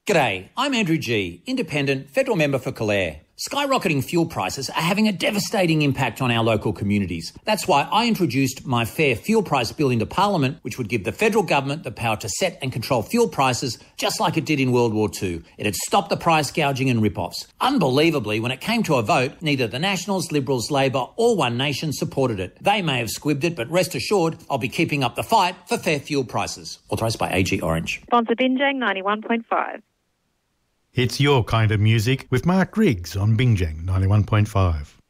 G'day, I'm Andrew G, independent federal member for Calare. Skyrocketing fuel prices are having a devastating impact on our local communities. That's why I introduced my Fair Fuel Price Bill into Parliament, which would give the federal government the power to set and control fuel prices just like it did in World War II. It'd stop the price gouging and rip-offs. Unbelievably, when it came to a vote, neither the Nationals, Liberals, Labor or One Nation supported it. They may have squibbed it, but rest assured, I'll be keeping up the fight for fair fuel prices. Authorised by AG Orange. Sponsor Binjang 91.5. It's your kind of music with Mark Riggs on Binjang 91.5.